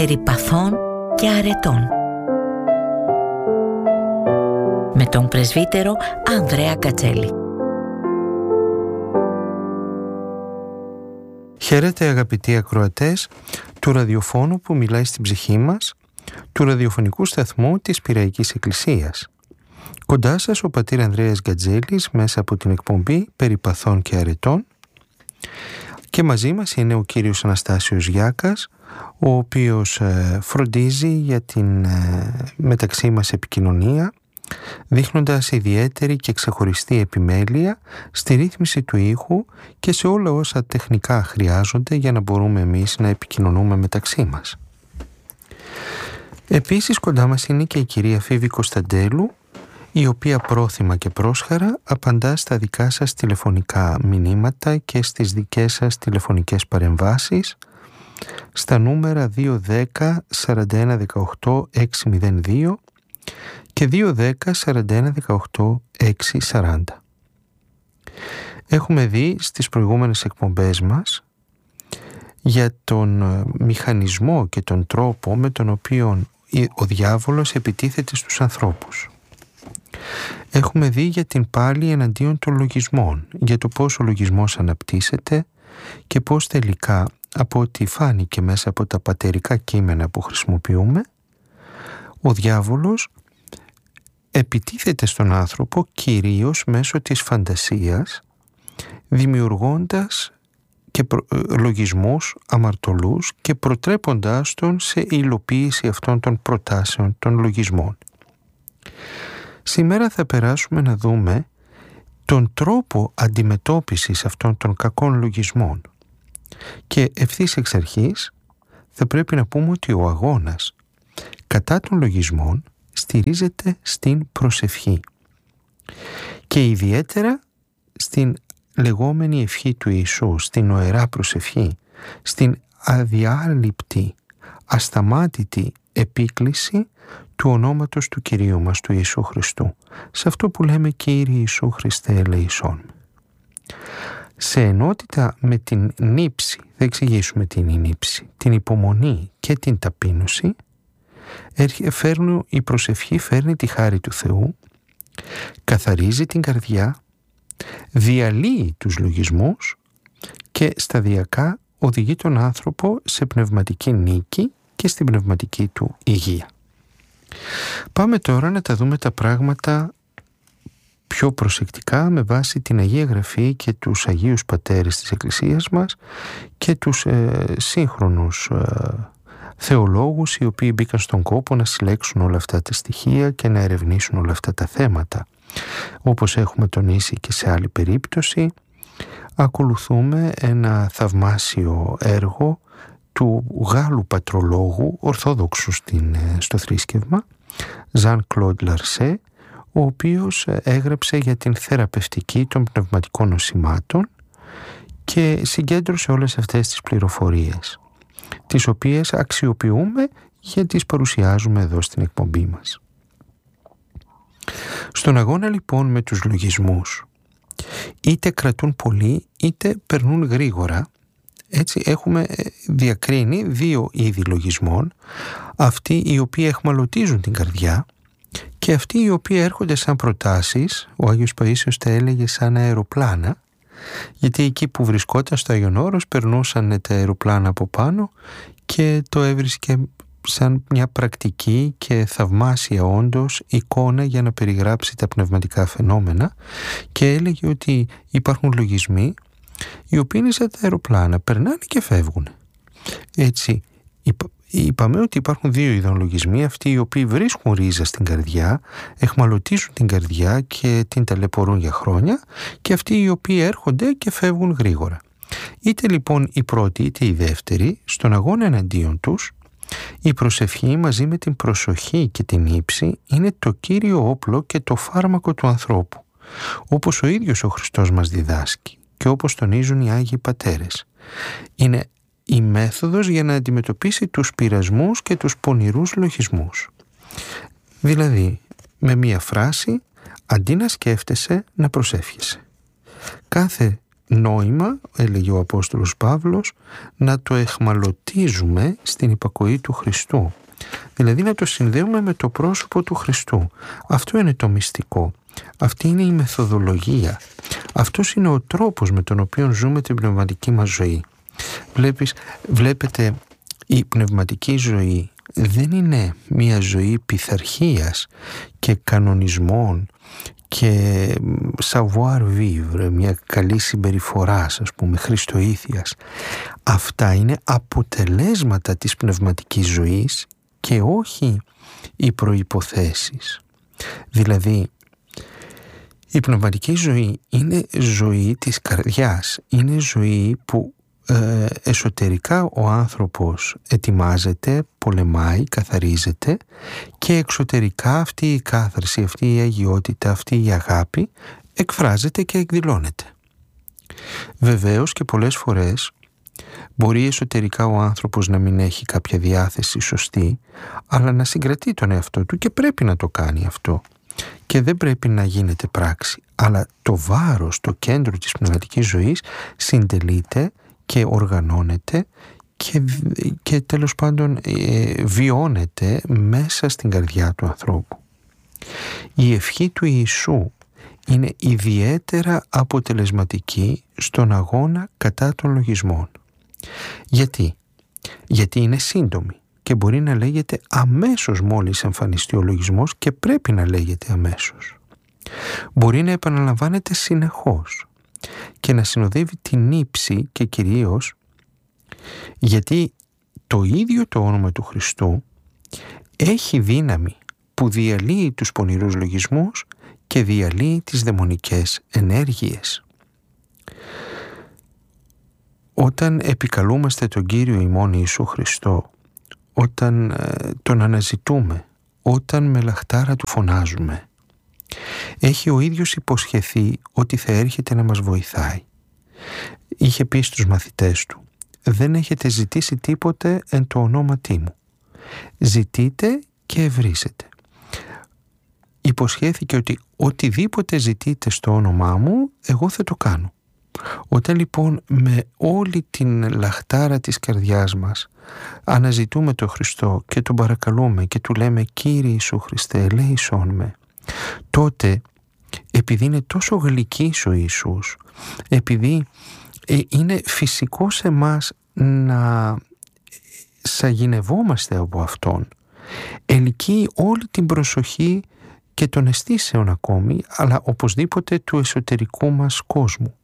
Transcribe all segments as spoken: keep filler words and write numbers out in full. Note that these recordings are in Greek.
περί παθών και αρετών, με τον πρεσβύτερο Ανδρέα Κατσέλη. Χαίρετε αγαπητοί ακροατές του ραδιοφώνου που μιλάει στην ψυχή μας, του ραδιοφωνικού σταθμού της Πειραϊκής Εκκλησίας. Κοντά σας ο πατήρ Ανδρέας Κατζέλης μέσα από την εκπομπή περί παθών και αρετών, και μαζί μας είναι ο κύριος Αναστάσιος Γιάκας, ο οποίος ε, φροντίζει για την ε, μεταξύ μας επικοινωνία, δείχνοντας ιδιαίτερη και ξεχωριστή επιμέλεια στη ρύθμιση του ήχου και σε όλα όσα τεχνικά χρειάζονται για να μπορούμε εμείς να επικοινωνούμε μεταξύ μας. Επίσης κοντά μας είναι και η κυρία Φίβη Κωνσταντέλου, η οποία πρόθυμα και πρόσχαρα απαντά στα δικά σας τηλεφωνικά μηνύματα και στις δικές σας τηλεφωνικές παρεμβάσεις στα νούμερα δύο ένα μηδέν σαράντα ένα δεκαοκτώ εξακόσια δύο και δύο ένα μηδέν σαράντα ένα δεκαοκτώ εξακόσια σαράντα. Έχουμε δει στις προηγούμενες εκπομπές μας για τον μηχανισμό και τον τρόπο με τον οποίο ο διάβολος επιτίθεται στους ανθρώπους. Έχουμε δει για την πάλη εναντίον των λογισμών, για το πώς ο λογισμός αναπτύσσεται και πώς τελικά, από ό,τι φάνηκε μέσα από τα πατερικά κείμενα που χρησιμοποιούμε, ο διάβολος επιτίθεται στον άνθρωπο κυρίως μέσω της φαντασίας, δημιουργώντας και προ... λογισμούς αμαρτωλούς και προτρέποντάς τον σε υλοποίηση αυτών των προτάσεων των λογισμών. Σήμερα θα περάσουμε να δούμε τον τρόπο αντιμετώπισης αυτών των κακών λογισμών. Και ευθύς εξ αρχής θα πρέπει να πούμε ότι ο αγώνας κατά των λογισμών στηρίζεται στην προσευχή. Και ιδιαίτερα στην λεγόμενη ευχή του Ιησού, στην οερά προσευχή, στην αδιάλειπτη, ασταμάτητη επίκληση του ονόματος του Κυρίου μας, του Ιησού Χριστού. Σε αυτό που λέμε Κύριε Ιησού Χριστέ ελεησόν. Σε ενότητα με την νύψη, θα εξηγήσουμε τι είναι η νύψη, την υπομονή και την ταπείνωση, φέρνει, η προσευχή φέρνει τη χάρη του Θεού, καθαρίζει την καρδιά, διαλύει τους λογισμούς και σταδιακά οδηγεί τον άνθρωπο σε πνευματική νίκη και στην πνευματική του υγεία. Πάμε τώρα να τα δούμε τα πράγματα πιο προσεκτικά με βάση την Αγία Γραφή και τους Αγίους Πατέρες της Εκκλησίας μας και τους ε, σύγχρονους ε, θεολόγους οι οποίοι μπήκαν στον κόπο να συλλέξουν όλα αυτά τα στοιχεία και να ερευνήσουν όλα αυτά τα θέματα. Όπως έχουμε τονίσει και σε άλλη περίπτωση, ακολουθούμε ένα θαυμάσιο έργο του Γάλλου πατρολόγου, ορθόδοξου στην, στο θρήσκευμα, Ζαν Κλοντ Λαρσέ, ο οποίος έγραψε για την θεραπευτική των πνευματικών νοσημάτων και συγκέντρωσε όλες αυτές τις πληροφορίες, τις οποίες αξιοποιούμε και τις παρουσιάζουμε εδώ στην εκπομπή μας. Στον αγώνα λοιπόν με τους λογισμούς, είτε κρατούν πολύ είτε περνούν γρήγορα. Έτσι έχουμε διακρίνει δύο είδη λογισμών, αυτοί οι οποίοι αιχμαλωτίζουν την καρδιά και αυτοί οι οποίοι έρχονται σαν προτάσεις, ο Άγιος Παΐσιος τα έλεγε σαν αεροπλάνα, γιατί εκεί που βρισκόταν στο Άγιον Όρος περνούσαν τα αεροπλάνα από πάνω και το έβρισκε σαν μια πρακτική και θαυμάσια όντως εικόνα για να περιγράψει τα πνευματικά φαινόμενα και έλεγε ότι υπάρχουν λογισμοί οι οποίοι είναι σαν τα αεροπλάνα, περνάνε και φεύγουν. Έτσι, είπα, είπαμε ότι υπάρχουν δύο είδων λογισμοί, αυτοί οι οποίοι βρίσκουν ρίζα στην καρδιά, αιχμαλωτίζουν την καρδιά και την ταλαιπωρούν για χρόνια, και αυτοί οι οποίοι έρχονται και φεύγουν γρήγορα. Είτε λοιπόν η πρώτη είτε η δεύτερη, στον αγώνα εναντίον τους, η προσευχή μαζί με την προσοχή και την ύψη είναι το κύριο όπλο και το φάρμακο του ανθρώπου, όπως ο ίδιος ο Χριστός μας διδάσκει και όπως τονίζουν οι Άγιοι Πατέρες. Είναι η μέθοδος για να αντιμετωπίσει τους πειρασμούς και τους πονηρούς λογισμούς. Δηλαδή, με μία φράση, αντί να σκέφτεσαι, να προσεύχεσαι. Κάθε νόημα, έλεγε ο Απόστολος Παύλος, να το εχμαλωτίζουμε στην υπακοή του Χριστού. Δηλαδή να το συνδέουμε με το πρόσωπο του Χριστού. Αυτό είναι το μυστικό. Αυτή είναι η μεθοδολογία. Αυτός είναι ο τρόπος με τον οποίο ζούμε την πνευματική μας ζωή. Βλέπεις, βλέπετε, η πνευματική ζωή δεν είναι μια ζωή πειθαρχίας και κανονισμών και savoir vivre, μια καλή συμπεριφοράς, ας πούμε, χριστοήθειας. Αυτά είναι αποτελέσματα της πνευματικής ζωής και όχι οι προϋποθέσεις. Δηλαδή, η πνευματική ζωή είναι ζωή της καρδιάς, είναι ζωή που ε, εσωτερικά ο άνθρωπος ετοιμάζεται, πολεμάει, καθαρίζεται, και εξωτερικά αυτή η κάθαρση, αυτή η αγιότητα, αυτή η αγάπη εκφράζεται και εκδηλώνεται. Βεβαίως και πολλές φορές μπορεί εσωτερικά ο άνθρωπος να μην έχει κάποια διάθεση σωστή, αλλά να συγκρατεί τον εαυτό του, και πρέπει να το κάνει αυτό. Και δεν πρέπει να γίνεται πράξη. Αλλά το βάρος, το κέντρο της πνευματικής ζωής συντελείται και οργανώνεται και, και τέλος πάντων ε, βιώνεται μέσα στην καρδιά του ανθρώπου. Η ευχή του Ιησού είναι ιδιαίτερα αποτελεσματική στον αγώνα κατά των λογισμών. Γιατί? Γιατί είναι σύντομη και μπορεί να λέγεται αμέσως μόλις εμφανιστεί ο λογισμός, και πρέπει να λέγεται αμέσως. Μπορεί να επαναλαμβάνεται συνεχώς και να συνοδεύει την ύψη, και κυρίως γιατί το ίδιο το όνομα του Χριστού έχει δύναμη που διαλύει τους πονηρούς λογισμούς και διαλύει τις δαιμονικές ενέργειες. Όταν επικαλούμαστε τον Κύριο ημών Ιησού Χριστό, όταν ε, τον αναζητούμε, όταν με λαχτάρα του φωνάζουμε, έχει ο ίδιος υποσχεθεί ότι θα έρχεται να μας βοηθάει. Είχε πει στους μαθητές του: «Δεν έχετε ζητήσει τίποτε εν το ονόματί μου. Ζητείτε και ευρύσετε». Υποσχέθηκε ότι οτιδήποτε ζητείτε στο όνομά μου, εγώ θα το κάνω. Όταν λοιπόν με όλη την λαχτάρα της καρδιάς μας αναζητούμε τον Χριστό και τον παρακαλούμε και του λέμε: «Κύριε Ιησού Χριστέ, ελέησόν με», τότε, επειδή είναι τόσο γλυκής ο Ιησούς, επειδή ε, είναι φυσικό σε μας να σαγηνευόμαστε από Αυτόν, ελκύει όλη την προσοχή και των αισθήσεων ακόμη, αλλά οπωσδήποτε του εσωτερικού μας κόσμου.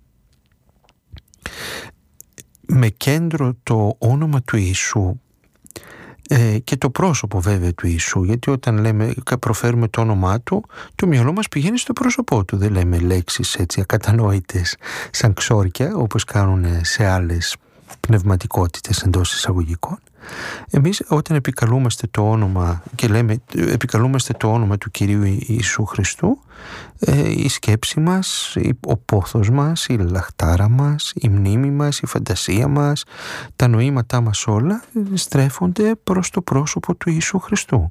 Με κέντρο το όνομα του Ιησού ε, και το πρόσωπο βέβαια του Ιησού, γιατί όταν λέμε, προφέρουμε το όνομά του, το μυαλό μας πηγαίνει στο πρόσωπό του. Δεν λέμε λέξεις έτσι ακατανόητες σαν ξόρκια, όπως κάνουν σε άλλες πνευματικότητες εντός εισαγωγικών. Εμείς όταν επικαλούμαστε το όνομα και λέμε επικαλούμαστε το όνομα του Κυρίου Ιησού Χριστού, ε, η σκέψη μας, ο πόθος μας, η λαχτάρα μας, η μνήμη μας, η φαντασία μας, τα νοήματά μας όλα στρέφονται προς το πρόσωπο του Ιησού Χριστού.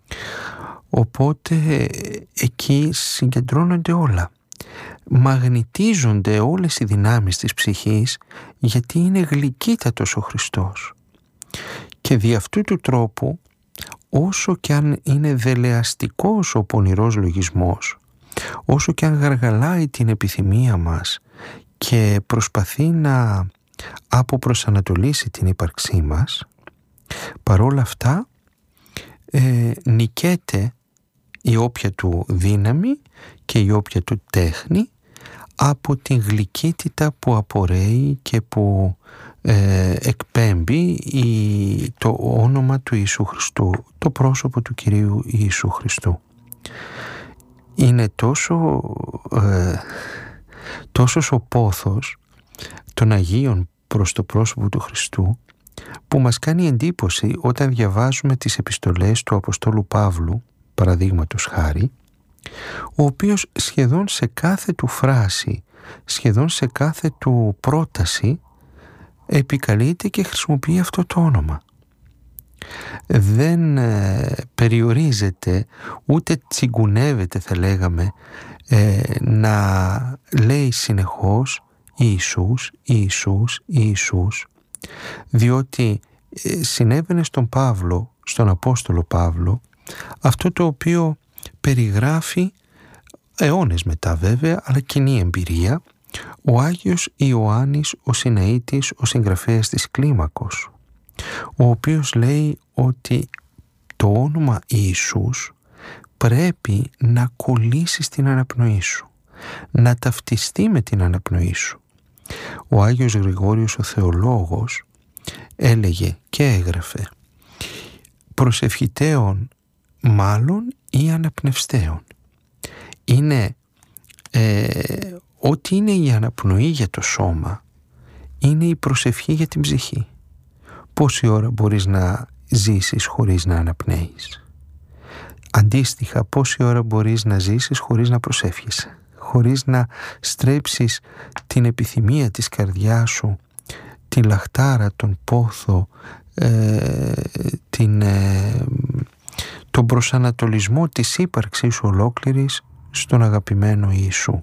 Οπότε εκεί συγκεντρώνονται όλα. Μαγνητίζονται όλες οι δυνάμεις της ψυχής, γιατί είναι γλυκύτατος ο Χριστός. Και δι' αυτού του τρόπου, όσο κι αν είναι δελεαστικός ο πονηρός λογισμός, όσο κι αν γαργαλάει την επιθυμία μας και προσπαθεί να αποπροσανατολίσει την ύπαρξή μας, παρόλα αυτά ε, νικέται η όποια του δύναμη και η όποια του τέχνη από την γλυκύτητα που απορρέει και που ε, εκπέμπει η, το όνομα του Ιησού Χριστού, το πρόσωπο του Κυρίου Ιησού Χριστού. Είναι τόσο ε, τόσος ο πόθος των Αγίων προς το πρόσωπο του Χριστού, που μας κάνει εντύπωση όταν διαβάζουμε τις επιστολές του Αποστόλου Παύλου, παραδείγματος χάρη, ο οποίος σχεδόν σε κάθε του φράση, σχεδόν σε κάθε του πρόταση επικαλείται και χρησιμοποιεί αυτό το όνομα. Δεν ε, περιορίζεται, ούτε τσιγκουνεύεται θα λέγαμε, ε, να λέει συνεχώς Ιησούς, Ιησούς, Ιησούς, διότι ε, συνέβαινε στον Παύλο, στον Απόστολο Παύλο, αυτό το οποίο περιγράφει αιώνες μετά βέβαια, αλλά κοινή εμπειρία, ο Άγιος Ιωάννης ο Συναΐτης, ο συγγραφέας της Κλίμακος, ο οποίος λέει ότι το όνομα Ιησούς πρέπει να κολλήσει στην αναπνοή σου, να ταυτιστεί με την αναπνοή σου. Ο Άγιος Γρηγόριος ο Θεολόγος έλεγε και έγραφε προσευχητέων μάλλον ή αναπνευστέων. Είναι ε, ό,τι είναι η αναπνοή για το σώμα είναι η προσευχή για την ψυχή. Πόση ώρα μπορείς να ζήσεις χωρίς να αναπνέεις? Αντίστοιχα, πόση ώρα μπορείς να ζήσεις χωρίς να προσεύχεσαι, χωρίς να στρέψεις την επιθυμία της καρδιάς σου, την λαχτάρα, τον πόθο, ε, την, ε, τον προσανατολισμό της ύπαρξής σου ολόκληρης στον αγαπημένο Ιησού.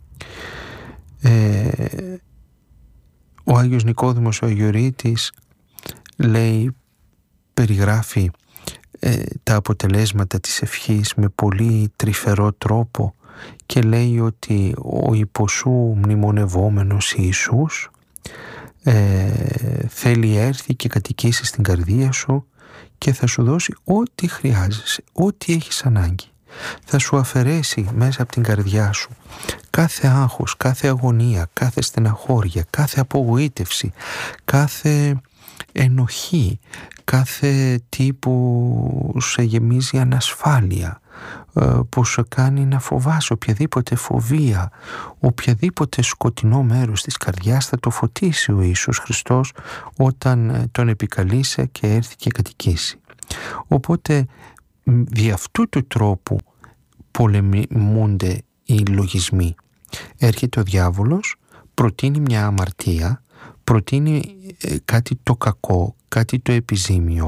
Ε, ο Άγιος Νικόδημος ο Αγιορείτης λέει, περιγράφει ε, τα αποτελέσματα της ευχής με πολύ τρυφερό τρόπο και λέει ότι ο υποσού μνημονευόμενος Ιησούς ε, θέλει έρθει και κατοικήσει στην καρδία σου και θα σου δώσει ό,τι χρειάζεσαι, ό,τι έχεις ανάγκη. Θα σου αφαιρέσει μέσα από την καρδιά σου κάθε άγχος, κάθε αγωνία, κάθε στεναχώρια, κάθε απογοήτευση, κάθε ενοχή, κάθε τι που σε γεμίζει ανασφάλεια, που σε κάνει να φοβάσαι, οποιαδήποτε φοβία, οποιαδήποτε σκοτεινό μέρος της καρδιάς θα το φωτίσει ο Ιησούς Χριστός όταν τον επικαλείσαι και έρθει και κατοικήσει. Οπότε δι' αυτού του τρόπου πολεμούνται οι λογισμοί. Έρχεται ο διάβολος, προτείνει μια αμαρτία, προτείνει κάτι το κακό, κάτι το επιζήμιο,